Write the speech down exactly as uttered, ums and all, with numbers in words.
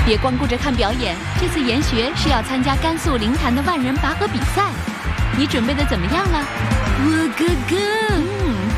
别光顾着看表演，这次研学是要参加甘肃灵坛的万人拔河比赛。你准备的怎么样了？ 我哥哥。 嗯。